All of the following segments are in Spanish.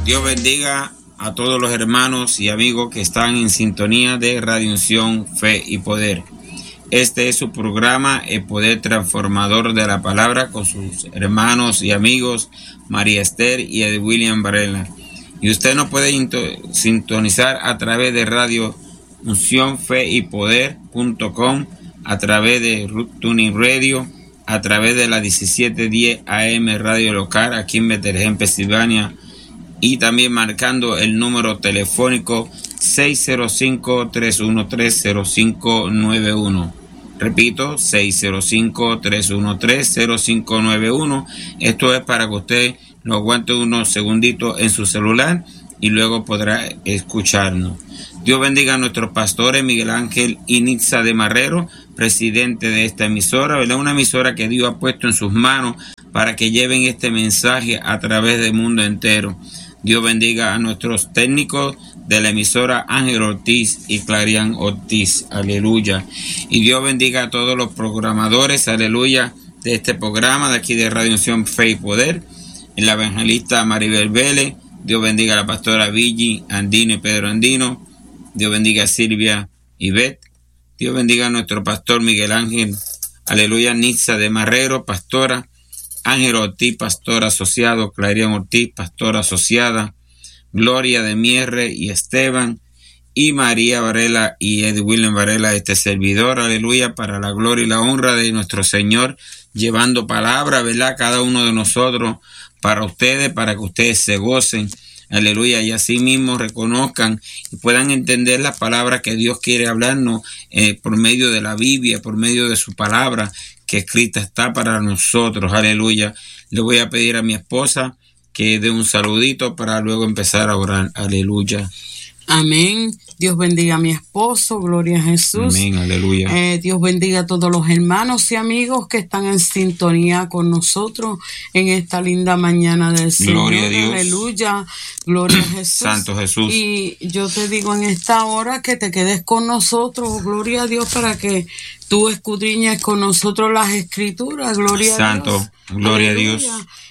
Dios bendiga a todos los hermanos y amigos que están en sintonía de Radio Unción, Fe y Poder. Este es su programa, El Poder Transformador de la Palabra, con sus hermanos y amigos María Esther y Ed William Varela. Y usted nos puede sintonizar a través de Radio Unción, Fe y Poder.com, a través de Tuning Radio, a través de la 1710 AM Radio Local aquí en Bethlehem, Pensilvania, y también marcando el número telefónico 605-313-0591. Repito, 605-313-0591. Esto es para que usted lo aguante unos segunditos en su celular y luego podrá escucharnos. Dios bendiga a nuestros pastores Miguel Ángel y Nitza de Marrero, presidente de esta emisora, ¿verdad? Una emisora que Dios ha puesto en sus manos para que lleven este mensaje a través del mundo entero. Dios bendiga a nuestros técnicos de la emisora Ángel Ortiz y Clarian Ortiz, aleluya. Y Dios bendiga a todos los programadores, aleluya, de este programa de aquí de Radio Unción, Fe y Poder. La evangelista Maribel Vélez, Dios bendiga a la pastora Vigi Andino y Pedro Andino. Dios bendiga a Silvia y Beth. Dios bendiga a nuestro pastor Miguel Ángel, aleluya, Nitza de Marrero, pastora. Ángel Ortiz, pastor asociado, Clarian Ortiz, pastora asociada, Gloria de Mierre y Esteban, y María Varela y Ed William Varela, este servidor, aleluya, para la gloria y la honra de nuestro Señor, llevando palabra, ¿verdad? Cada uno de nosotros, para ustedes, para que ustedes se gocen, aleluya, y así mismo reconozcan y puedan entender las palabras que Dios quiere hablarnos por medio de la Biblia, por medio de su palabra, que escrita está para nosotros, aleluya. Le voy a pedir a mi esposa que dé un saludito para luego empezar a orar, aleluya. Amén. Dios bendiga a mi esposo, gloria a Jesús. Amén, aleluya. Dios bendiga a todos los hermanos y amigos que están en sintonía con nosotros en esta linda mañana del Señor. Gloria a Dios. Aleluya, gloria a Jesús. Santo Jesús. Y yo te digo en esta hora que te quedes con nosotros, gloria a Dios, para que tú escudriñes con nosotros las escrituras, gloria Santo, a Dios. Gloria Aleluya. a Dios.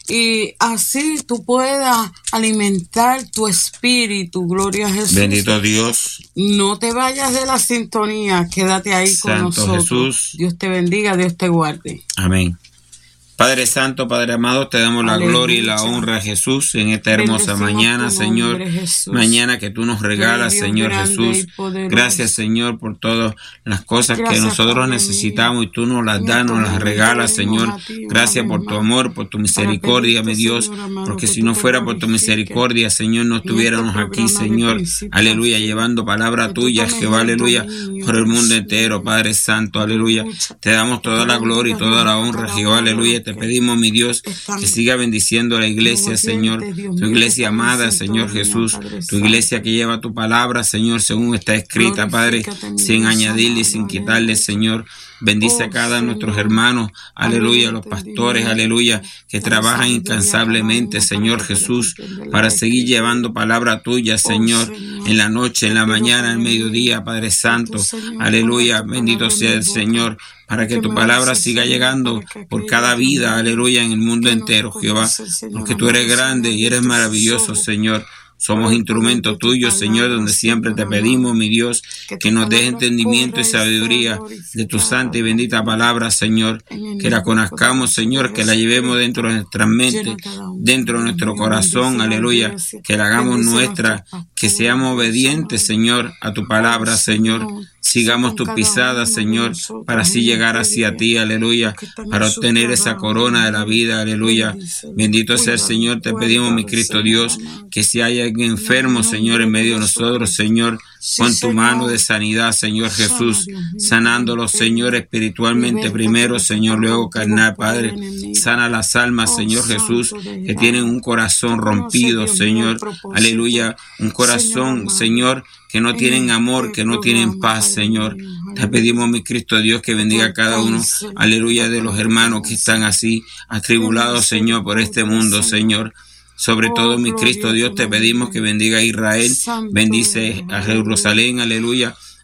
Y así tú puedas alimentar tu espíritu, gloria a Jesús. Bendito Dios. No te vayas de la sintonía, quédate ahí con Santo nosotros. Jesús. Dios te bendiga, Dios te guarde. Amén. Padre Santo, Padre amado, te damos la gloria y la honra a Jesús en esta hermosa mañana, Señor. Mañana que tú nos regalas, Señor Jesús. Gracias, Señor, por todas las cosas que nosotros necesitamos y tú nos las das, nos las regalas, Señor. Gracias por tu amor, por tu misericordia, mi Dios, porque si no fuera por tu misericordia, Señor, no estuviéramos aquí, Señor. Aleluya, llevando palabra tuya, Jehová, aleluya, por el mundo entero, Padre Santo, aleluya. Te damos toda la gloria y toda la honra, Jehová, aleluya. Te pedimos, mi Dios, que siga bendiciendo a la iglesia, Señor, tu iglesia amada, Señor Jesús, tu iglesia que lleva tu palabra, Señor, según está escrita, Padre, sin añadirle y sin quitarle, Señor. Bendice a cada de nuestros hermanos, aleluya, los pastores, aleluya, que trabajan incansablemente, Señor Jesús, para seguir llevando palabra tuya, Señor, en la noche, en la mañana, en el mediodía, Padre Santo, aleluya, bendito sea el Señor, para que tu palabra siga llegando por cada vida, aleluya, en el mundo entero, Jehová, porque tú eres grande y eres maravilloso, Señor. Somos instrumentos tuyos, Señor, donde siempre te pedimos, mi Dios, que nos des entendimiento y sabiduría de tu santa y bendita palabra, Señor, que la conozcamos, Señor, que la llevemos dentro de nuestras mentes, dentro de nuestro corazón, aleluya, que la hagamos nuestra, que seamos obedientes, Señor, a tu palabra, Señor. Sigamos tus pisadas, Señor, para así llegar hacia ti, aleluya, para obtener esa corona de la vida, aleluya. Bendito sea el Señor, te pedimos, mi Cristo Dios, que si hay alguien enfermo, Señor, en medio de nosotros, Señor, pon tu mano de sanidad, Señor Jesús, sanándolo, Señor, espiritualmente primero, Señor, luego carnal, Padre. Sana las almas, Señor Jesús, que tienen un corazón rompido, Señor, aleluya, un corazón, Señor, que no tienen amor, que no tienen paz, Señor. Te pedimos, mi Cristo Dios, que bendiga a cada uno, aleluya, de los hermanos que están así, atribulados, Señor, por este mundo, Señor. Sobre todo, mi Cristo Dios, te pedimos que bendiga a Israel, bendice a Jerusalén, aleluya.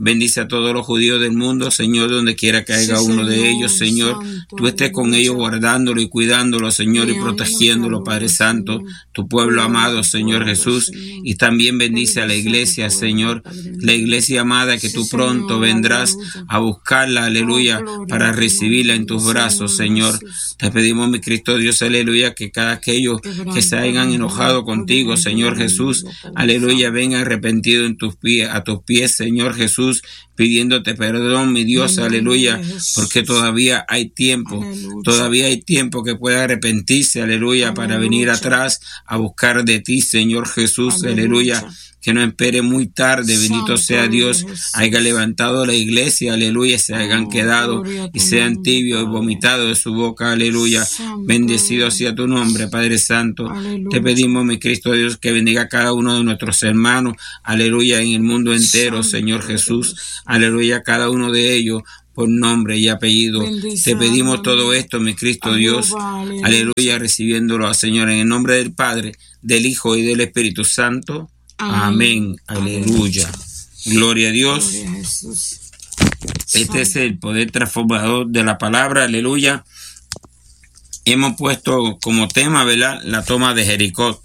Bendice a todos los judíos del mundo, Señor, donde quiera que haya uno de ellos, Señor. Tú estés con ellos guardándolo y cuidándolo, Señor, y protegiéndolo, Padre Santo. Tu pueblo amado, Señor Jesús. Y también bendice a la iglesia, Señor. La iglesia amada que tú pronto vendrás a buscarla, aleluya, para recibirla en tus brazos, Señor. Te pedimos, mi Cristo Dios, aleluya, que cada aquellos que se hayan enojado contigo, Señor Jesús, aleluya, vengan arrepentidos a tus pies, Señor Jesús, pidiéndote perdón, mi Dios, aleluya, porque todavía hay tiempo, que pueda arrepentirse, aleluya, para venir atrás a buscar de ti, Señor Jesús, aleluya. Que no espere muy tarde, bendito sea Dios, haya levantado la iglesia, aleluya, se hayan quedado y sean tibios y vomitados de su boca, aleluya. Bendecido sea tu nombre, Padre Santo. Te pedimos, mi Cristo Dios, que bendiga a cada uno de nuestros hermanos, aleluya, en el mundo entero, Señor Jesús, aleluya, cada uno de ellos por nombre y apellido. Te pedimos todo esto, mi Cristo Dios, aleluya, recibiéndolo, Señor, en el nombre del Padre, del Hijo y del Espíritu Santo. Amén. Aleluya. Gloria a Dios. Gloria a Jesús. Este es el poder transformador de la palabra. Aleluya. Hemos puesto como tema, ¿verdad?, la toma de Jericó.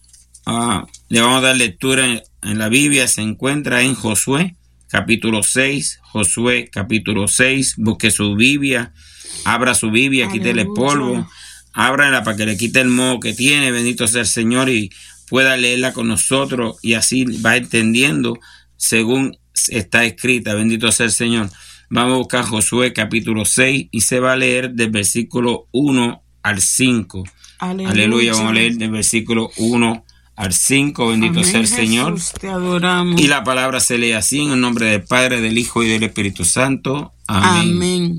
Le vamos a dar lectura en la Biblia. Se encuentra en Josué, capítulo 6. Josué, capítulo 6. Busque su Biblia. Abra su Biblia. Quítele el polvo. Ábrala para que le quite el moho que tiene. Bendito sea el Señor y pueda leerla con nosotros y así va entendiendo según está escrita. Bendito sea el Señor. Vamos a buscar Josué capítulo 6 y se va a leer del versículo 1 al 5. Aleluya. Vamos a leer del versículo 1 al 5. Bendito sea el Señor. Jesús, te adoramos. Y la palabra se lee así en el nombre del Padre, del Hijo y del Espíritu Santo. Amén.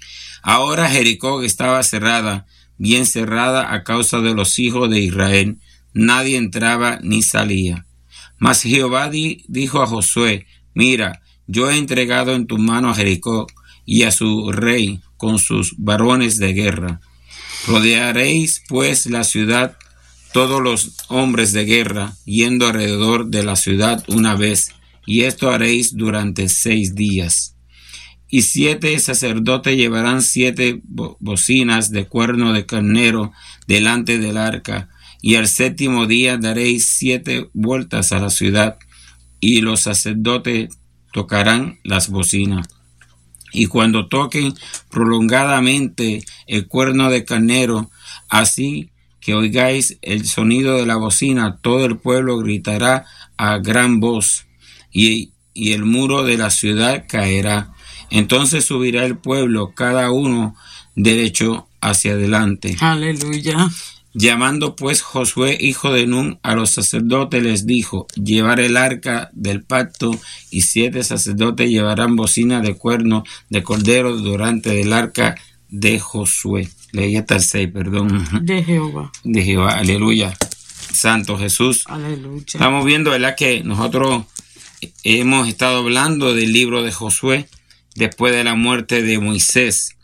Ahora Jericó estaba cerrada, bien cerrada a causa de los hijos de Israel. Nadie entraba ni salía. Mas Jehová dijo a Josué: mira, yo he entregado en tu mano a Jericó y a su rey con sus varones de guerra. Rodearéis pues la ciudad, todos los hombres de guerra, yendo alrededor de la ciudad una vez, y esto haréis durante 6 días. Y 7 sacerdotes llevarán 7 bocinas de cuerno de carnero delante del arca, y al 7º día daréis 7 vueltas a la ciudad, y los sacerdotes tocarán las bocinas. Y cuando toquen prolongadamente el cuerno de carnero, así que oigáis el sonido de la bocina, todo el pueblo gritará a gran voz, y el muro de la ciudad caerá. Entonces subirá el pueblo, cada uno derecho hacia adelante. Aleluya. Llamando pues Josué, hijo de Nun, a los sacerdotes, les dijo: llevar el arca del pacto, y 7 sacerdotes llevarán bocina de cuerno de cordero durante el arca de Josué. Leí hasta el 6, perdón. De Jehová. De Jehová, aleluya. Santo Jesús. Aleluya. Estamos viendo, ¿verdad?, que nosotros hemos estado hablando del libro de Josué después de la muerte de Moisés.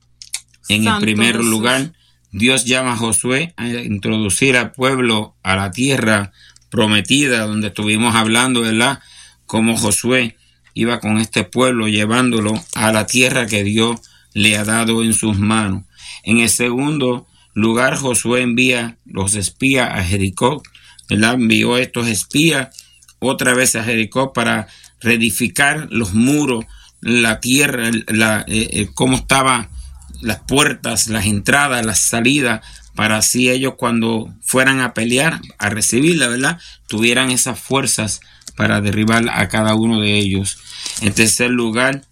En el primer lugar, Dios llama a Josué a introducir al pueblo a la tierra prometida, donde estuvimos hablando, ¿verdad?, cómo Josué iba con este pueblo llevándolo a la tierra que Dios le ha dado en sus manos. En el segundo lugar, Josué envía los espías a Jericó, ¿verdad? Envió estos espías otra vez a Jericó para reedificar los muros, la tierra, cómo estaban las puertas, las entradas, las salidas, para así ellos cuando fueran a pelear, a recibirla, ¿verdad?, tuvieran esas fuerzas para derribar a cada uno de ellos. En tercer lugar,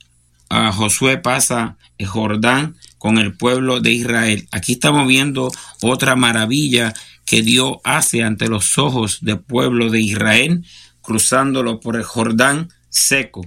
Josué pasa el Jordán con el pueblo de Israel. Aquí estamos viendo otra maravilla que Dios hace ante los ojos del pueblo de Israel, cruzándolo por el Jordán seco.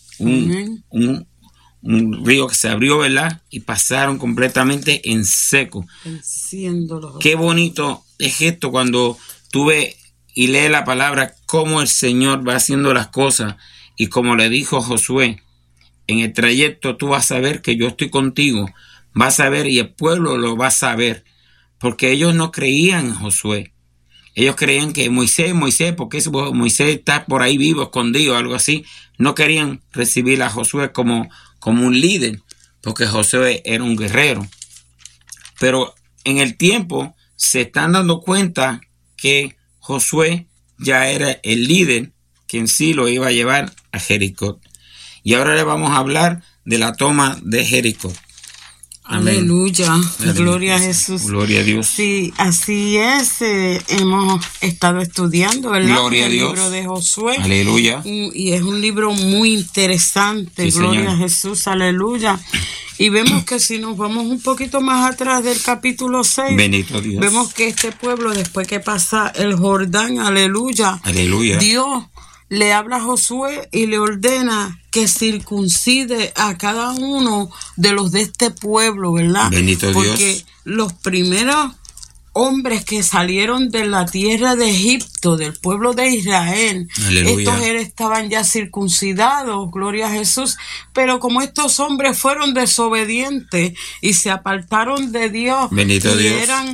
Un río que se abrió, ¿verdad?, y pasaron completamente en seco. Qué bonito es esto cuando tú ves y lees la palabra, cómo el Señor va haciendo las cosas, y como le dijo Josué, en el trayecto tú vas a ver que yo estoy contigo, vas a ver, y el pueblo lo va a saber, porque ellos no creían en Josué. ellos creían que Moisés, porque Moisés está por ahí vivo, escondido, algo así. No querían recibir a Josué como un líder, porque Josué era un guerrero. Pero en el tiempo se están dando cuenta que Josué ya era el líder que en sí lo iba a llevar a Jericó. Y ahora le vamos a hablar de la toma de Jericó. Amén. Aleluya. Gloria a Jesús. Gloria a Dios. Sí, así es. Hemos estado estudiando, ¿verdad? Gloria a Dios. El libro de Josué. Aleluya. Y es un libro muy interesante. Sí, Gloria Señor. a Jesús. Aleluya. Y vemos que si nos vamos un poquito más atrás del capítulo 6, Bendito Dios. vemos que este pueblo, después que pasa el Jordán, aleluya, Aleluya. Dios le habla a Josué y le ordena que circuncide a cada uno de los de este pueblo, ¿verdad? Bendito Dios. Porque los primeros hombres que salieron de la tierra de Egipto, del pueblo de Israel, Aleluya. estos estaban ya circuncidados, gloria a Jesús, pero como estos hombres fueron desobedientes y se apartaron de Dios, Bendito y Dios. eran